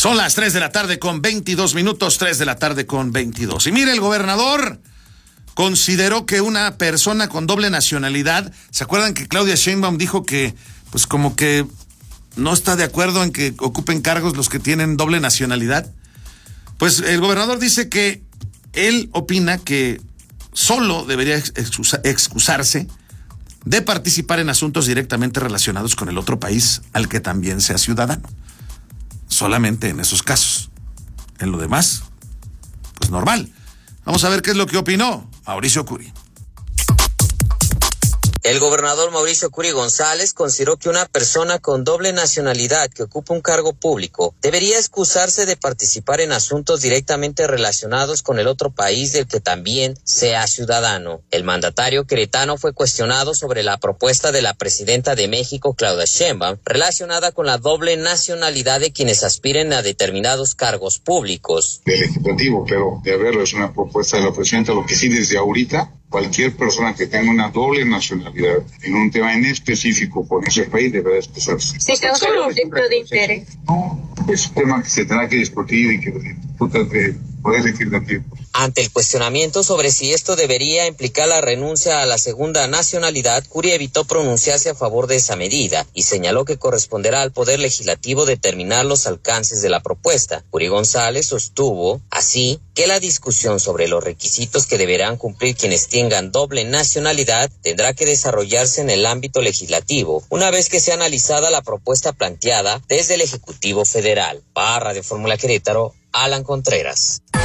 Son las 3 de la tarde con 22 minutos, 3 de la tarde con 22. Y mire, el gobernador consideró que una persona con doble nacionalidad, ¿se acuerdan que Claudia Sheinbaum dijo que, pues como que no está de acuerdo en que ocupen cargos los que tienen doble nacionalidad? Pues el gobernador dice que él opina que solo debería excusarse de participar en asuntos directamente relacionados con el otro país al que también sea ciudadano. Solamente en esos casos. En lo demás, pues normal. Vamos a ver qué es lo que opinó Mauricio Curi. El gobernador Mauricio Curi González consideró que una persona con doble nacionalidad que ocupa un cargo público debería excusarse de participar en asuntos directamente relacionados con el otro país del que también sea ciudadano. El mandatario queretano fue cuestionado sobre la propuesta de la presidenta de México, Claudia Sheinbaum, relacionada con la doble nacionalidad de quienes aspiren a determinados cargos públicos. Del Ejecutivo, pero de haberlo es una propuesta de la presidenta, lo que sí desde ahorita, cualquier persona que tenga una doble nacionalidad en un tema en específico con ese país deberá expresarse. ¿Se causa conflicto de interés? No, es un tema que se tendrá que discutir y que disputas de poder decir de tiempo. Ante el cuestionamiento sobre si esto debería implicar la renuncia a la segunda nacionalidad, Curi evitó pronunciarse a favor de esa medida y señaló que corresponderá al Poder Legislativo determinar los alcances de la propuesta. Curi González sostuvo, así, que la discusión sobre los requisitos que deberán cumplir quienes tengan doble nacionalidad tendrá que desarrollarse en el ámbito legislativo, una vez que sea analizada la propuesta planteada desde el Ejecutivo Federal. Para Radio Fórmula Querétaro, Alan Contreras.